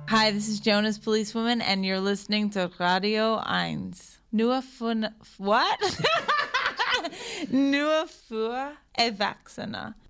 Hi, this is Jonas Policewoman, and you're listening to Radio 1. Nur von... What? Nur für Erwachsene.